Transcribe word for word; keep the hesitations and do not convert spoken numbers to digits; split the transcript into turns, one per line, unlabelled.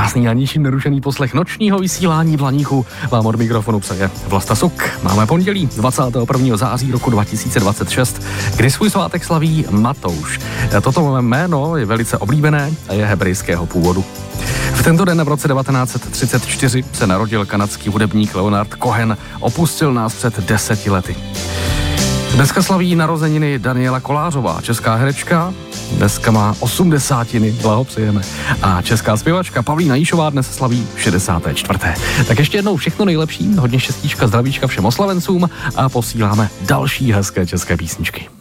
Krásný a ničím nerušený poslech nočního vysílání v Laníku vám od mikrofonu přeje Vlasta Suk. Máme pondělí dvacátého prvního září roku dva tisíce dvacet šest, kdy svůj svátek slaví Matouš. Toto jméno je velice oblíbené a je hebrejského původu. V tento den v roce devatenáct set třicet čtyři se narodil kanadský hudebník Leonard Cohen, opustil nás před deseti lety. Dneska slaví narozeniny Daniela Kolářová, česká herečka, dneska má osmdesátiny, blahopřejeme. A česká zpěvačka Pavlína Jíšová dnes slaví šedesáté čtvrté Tak ještě jednou všechno nejlepší, hodně štěstíčka, zdravíčka všem oslavencům a posíláme další hezké české písničky.